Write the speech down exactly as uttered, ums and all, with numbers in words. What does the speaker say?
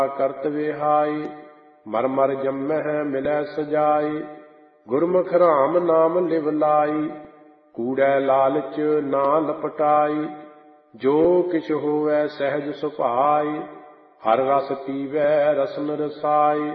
ਕਰਤ ਵਿਹਾਈ, ਮਰ ਮਰ ਜੰਮਹਿ ਮਿਲੈ ਸਜਾਈ। ਗੁਰਮੁਖ ਰਾਮ ਨਾਮ ਲਿਵ ਲਾਈ, ਕੂੜੈ ਲਾਲਚ ਨਾ ਲਪਟਾਈ। ਜੋ ਕਿਛ ਹੋਵੈ ਸਹਿਜ ਸੁਭਾਈ, ਹਰ ਰਸ ਪੀਵੈ ਰਸਨ ਰਸਾਈ।